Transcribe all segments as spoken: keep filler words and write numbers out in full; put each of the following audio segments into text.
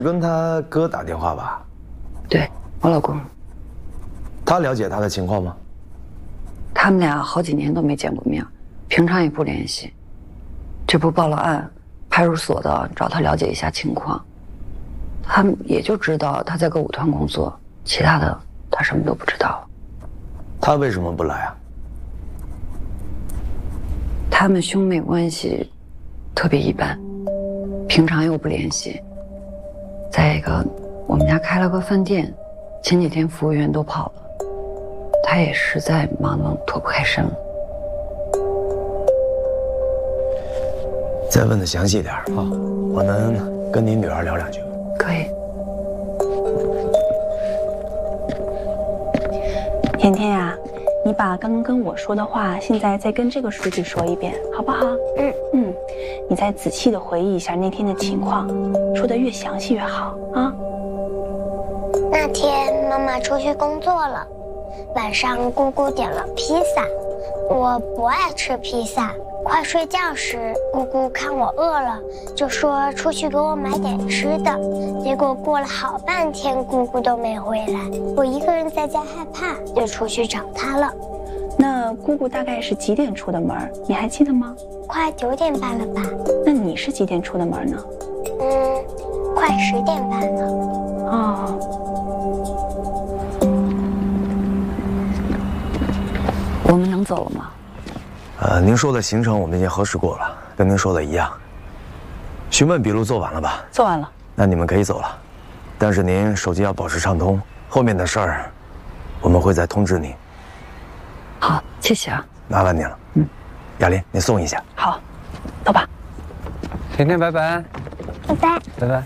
跟他哥打电话吧？ 对，我老公。 他了解他的情况吗？ 他们俩好几年都没见过面，平常也不联系。这不报了案，派出所的找他了解一下情况，他们也就知道他在歌舞团工作，其他的他什么都不知道。 他为什么不来啊？ 他们兄妹关系特别一般，平常又不联系。再一个，我们家开了个饭店，前几天服务员都跑了，他也实在忙得脱不开身了。 再问的详细点啊，我能跟你女儿聊两句吗？ 可以。 甜甜呀，你把刚刚跟我说的话，现在再跟这个书记说一遍，好不好？嗯嗯，你再仔细的回忆一下那天的情况，说的越详细越好啊。 那天妈妈出去工作了，晚上姑姑点了披萨，我不爱吃披萨。快睡觉时，姑姑看我饿了，就说出去给我买点吃的。结果过了好半天，姑姑都没回来，我一个人在家害怕，就出去找她了。 那姑姑大概是几点出的门？你还记得吗？ 快九点半了吧？ 那你是几点出的门呢？ 嗯，快十点半了。 哦。 我们能走了吗？ 呃，您说的行程我们已经核实过了，跟您说的一样。询问笔录做完了吧？ 做完了。 那你们可以走了，但是您手机要保持畅通，后面的事儿我们会再通知您。 好，谢谢啊。 麻烦您了。嗯，雅琳，你送一下。 好，走吧。 甜甜，拜拜。 拜拜。 拜拜。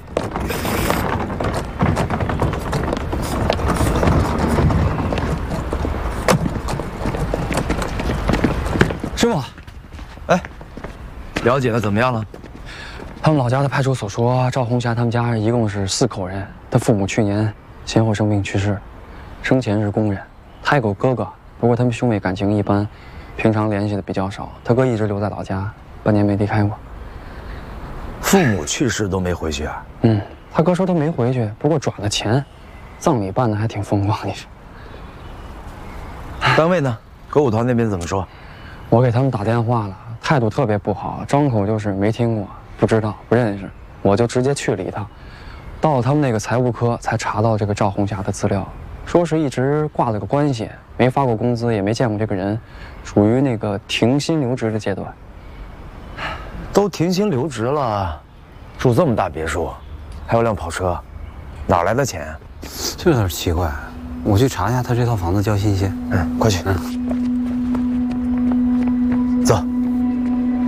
师傅， 哎，了解的怎么样了？ 他们老家的派出所说，赵红霞他们家一共是四口人，他父母去年先后生病去世，生前是工人，他有个哥哥，不过他们兄妹感情一般，平常联系的比较少。他哥一直留在老家，半年没离开过。 父母去世都没回去啊？ 嗯，他哥说他没回去，不过转了钱，葬礼办得还挺风光。你说， 单位呢？歌舞团那边怎么说？ 我给他们打电话了，态度特别不好，张口就是没听过、不知道、不认识。我就直接去了一趟，到了他们那个财务科才查到这个赵红霞的资料，说是一直挂了个关系，没发过工资，也没见过这个人，属于那个停薪留职的阶段。 都停薪留职了，住这么大别墅，还有辆跑车，哪来的钱？ 这有点奇怪，我去查一下他这套房子交新鲜。 嗯，快去。嗯。